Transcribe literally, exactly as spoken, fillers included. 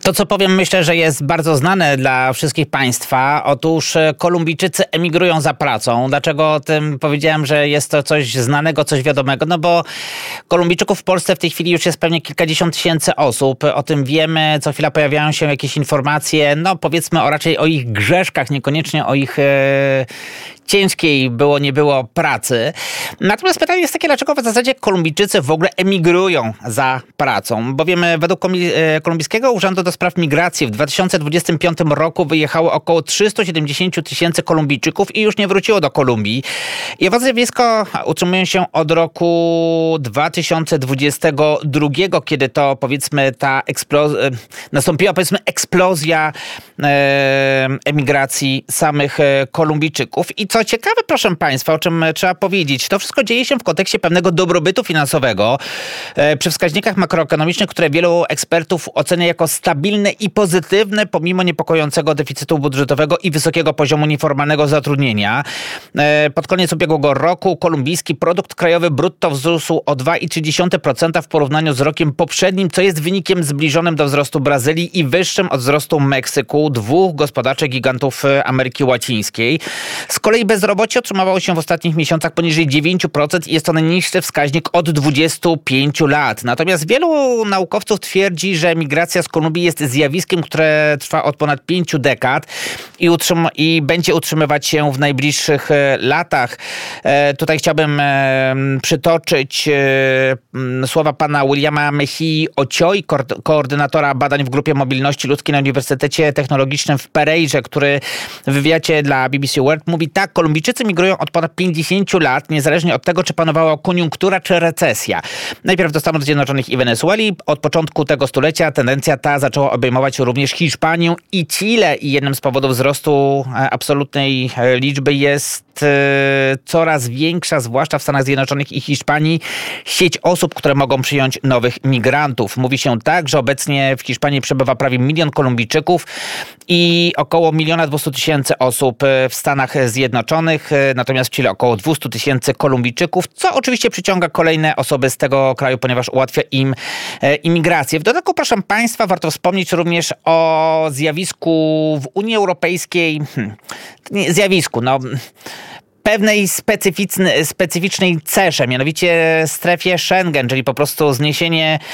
To, co powiem, myślę, że jest bardzo znane dla wszystkich państwa. Otóż Kolumbijczycy emigrują za pracą. Dlaczego o tym powiedziałem, że jest to coś znanego, coś wiadomego? No bo Kolumbijczyków w Polsce w tej chwili już jest pewnie kilkadziesiąt tysięcy osób. O tym wiemy. Co chwila pojawiają się jakieś informacje, no powiedzmy o raczej o ich grzeszkach, niekoniecznie o ich e, ciężkiej było, nie było pracy. Natomiast pytanie jest takie, dlaczego w zasadzie Kolumbijczycy w ogóle emigrują za pracą? Bo wiemy, według Kolumbijskiego Urzędu do Spraw Migracji w dwa tysiące dwudziestym piątym roku wyjechało około trzysta siedemdziesiąt tysięcy Kolumbijczyków i już nie wróciło do Kolumbii. I owe zjawisko utrzymują się od roku dwa tysiące dwudziestego drugiego, kiedy to powiedzmy ta eksplozja, nastąpiła powiedzmy eksplozja e, emigracji samych Kolumbijczyków. I co ciekawe, proszę państwa, o czym trzeba powiedzieć, to wszystko dzieje się w kontekście pewnego dobrobytu finansowego e, przy wskaźnikach makroekonomicznych, które wielu ekspertów ocenia jako stabilne i pozytywne pomimo niepokojącego deficytu budżetowego i wysokiego poziomu nieformalnego zatrudnienia. E, pod koniec ubiegłego roku kolumbijski produkt krajowy brutto wzrósł o dwa i trzy dziesiąte procent w porównaniu z rokiem poprzednim, co jest wynikiem zbliżonym do wzrostu Brazylii i wyższym od wzrostu Meksyku, dwóch gospodarczych gigantów Ameryki Łacińskiej. Z kolei bezrobocie utrzymywało się w ostatnich miesiącach poniżej dziewięć procent i jest to najniższy wskaźnik od dwudziestu pięciu lat. Natomiast wielu naukowców twierdzi, że migracja z Kolumbii jest zjawiskiem, które trwa od ponad pięciu dekad i, utrzym- i będzie utrzymywać się w najbliższych e, latach. E, tutaj chciałbym e, przytoczyć e, słowa pana Williama Mejii Ocioi, ko- koordynatora badań w Grupie Mobilności Ludzkiej na Uniwersytecie Technologicznym w Perejrze, który w wywiadzie dla B B C World mówi tak: Kolumbijczycy migrują od ponad pięćdziesięciu lat, niezależnie od tego, czy panowała koniunktura, czy recesja. Najpierw do Stanów Zjednoczonych i Wenezueli. Od początku tego stulecia tendencja ta zaczęła obejmować również Hiszpanię i Chile i jednym z powodów wzrostu absolutnej liczby jest coraz większa, zwłaszcza w Stanach Zjednoczonych i Hiszpanii, sieć osób, które mogą przyjąć nowych migrantów. Mówi się tak, że obecnie w Hiszpanii przebywa prawie milion Kolumbijczyków i około miliona dwieście tysięcy osób w Stanach Zjednoczonych, natomiast w Chile około dwieście tysięcy Kolumbijczyków, co oczywiście przyciąga kolejne osoby z tego kraju, ponieważ ułatwia im imigrację. W dodatku, proszę państwa, warto wspomnieć również o zjawisku w Unii Europejskiej, hmm, nie, zjawisku, no... pewnej specyficznej cesze, mianowicie strefie Schengen, czyli po prostu zniesienie